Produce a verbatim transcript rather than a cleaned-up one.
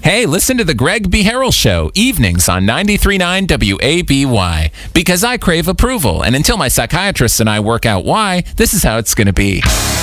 Hey, listen to the Greg B. Harrell Show, evenings on ninety-three point nine W A B Y. Because I crave approval, and until my psychiatrist and I work out why, this is how it's going to be.